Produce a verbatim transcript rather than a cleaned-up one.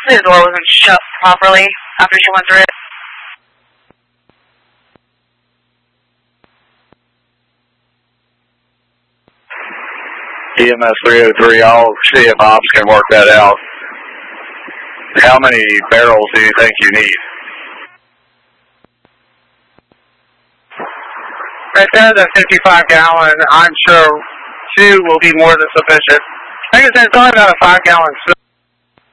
the door wasn't shut properly after she went through it. E M S three oh three, I'll see if Ops can work that out. How many barrels do you think you need? Right there, the fifty-five gallon, I'm sure two will be more than sufficient. Like I said, it's only about a five gallon.